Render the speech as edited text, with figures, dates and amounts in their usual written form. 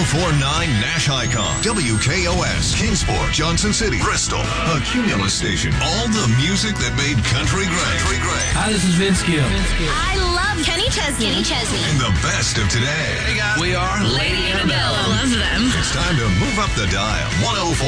1049 Nash Icon, WKOS, Kingsport, Johnson City, Bristol, a Cumulus station. All the music that made country great. Hi, this is Vince Gill. I love Kenny Chesney. And the best of today. Hey guys, We are Lady Annabelle. Love them. It's time to move up the dial. 104.